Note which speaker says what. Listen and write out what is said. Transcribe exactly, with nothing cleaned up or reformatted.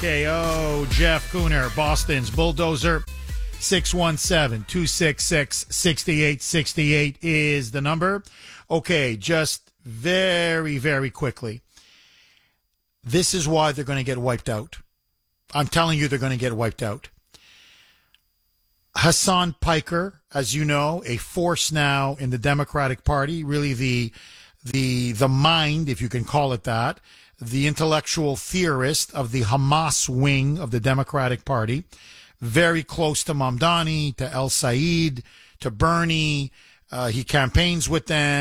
Speaker 1: K O. Jeff Kuhner, Boston's Bulldozer. six one seven, two six six, six eight six eight is the number. Okay, just very, very quickly. This is why they're going to get wiped out. I'm telling you they're going to get wiped out. Hassan Piker, as you know, a force now in the Democratic Party, really the the the mind, if you can call it that, the intellectual theorist of the Hamas wing of the Democratic Party, very close to Mamdani, to El Said, to Bernie. Uh, he campaigns with them.